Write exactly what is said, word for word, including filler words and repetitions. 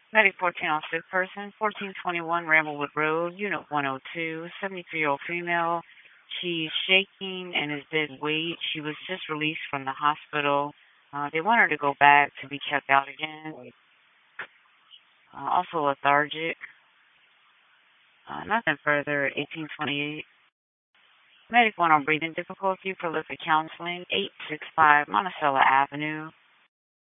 Medic fourteen on sick person, fourteen twenty-one Ramblewood Road, Unit one oh two, seventy-three-year-old female. She's shaking and is dead weight. She was just released from the hospital. Uh, they want her to go back to be checked out again. Uh, also lethargic. Uh, nothing further, eighteen twenty-eight. Medic one on breathing difficulty, prolific counseling, eight sixty-five Monticello Avenue.